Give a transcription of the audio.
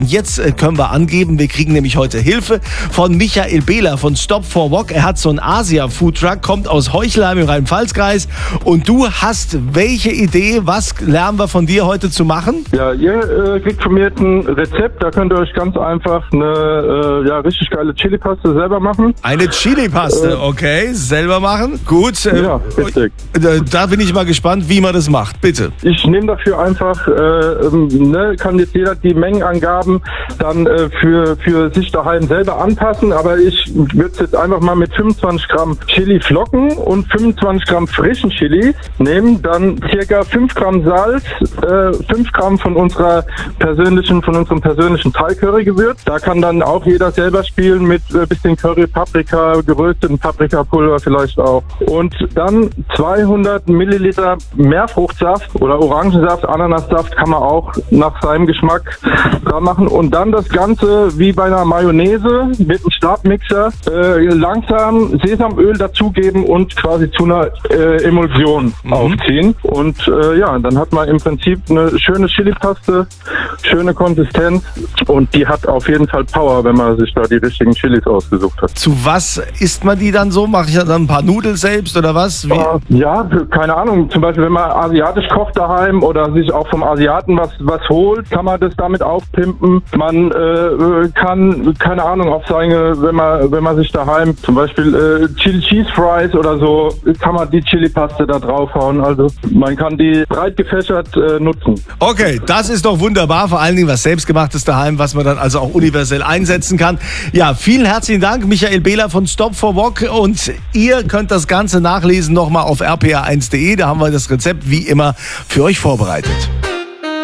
Jetzt können wir angeben, wir kriegen nämlich heute Hilfe von Michael Behler von Stop for Wok. Er hat so einen Asia-Foodtruck, kommt aus Heuchelheim im Rhein-Pfalz-Kreis. Und du hast welche Idee, was lernen wir von dir heute zu machen? Ja, ihr kriegt von mir ein Rezept, da könnt ihr euch ganz einfach eine richtig geile Chili-Paste selber machen. Eine Chili-Paste, okay, selber machen, gut. Ja, richtig. Da bin ich mal gespannt, wie man das macht, bitte. Ich nehme dafür einfach, kann jetzt jeder die Mengenangaben dann für sich daheim selber anpassen, aber ich würde es jetzt einfach mal mit 25 Gramm Chili-Flocken und 25 Gramm frischen Chili nehmen, dann circa 5 Gramm Salz, 5 Gramm von unserem persönlichen Thai-Curry-Gewürz. Da kann dann auch jeder selber spielen mit bisschen Curry, Paprika, gerösteten Paprikapulver vielleicht auch. Und dann 200 Milliliter Meerfruchtsaft oder Orangensaft, Ananassaft kann man auch nach seinem Geschmack dran machen. Und dann das Ganze wie bei einer Mayonnaise mit einem Stabmixer langsam Sesamöl dazugeben und quasi zu einer Emulsion aufziehen. Und dann hat man im Prinzip eine schöne Chili-Paste, schöne Konsistenz und die hat auf jeden Fall Power, wenn man sich da die richtigen Chilis ausgesucht hat. Zu was isst man die dann so? Mache ich dann ein paar Nudeln selbst oder was? Ja, keine Ahnung. Zum Beispiel, wenn man asiatisch kocht daheim oder sich auch vom Asiaten was holt, kann man das damit aufpimpen. Man kann, keine Ahnung, auf seine, wenn man sich daheim zum Beispiel Chili Cheese Fries oder so, kann man die Chili-Paste da draufhauen. Also man kann die breit gefächert nutzen. Okay, das ist doch wunderbar. Vor allen Dingen was Selbstgemachtes daheim, was man dann also auch universell einsetzen kann. Ja, vielen herzlichen Dank, Michael Behler von Stop for Wok. Und ihr könnt das Ganze nachlesen nochmal auf rpa1.de. Da haben wir das Rezept wie immer für euch vorbereitet.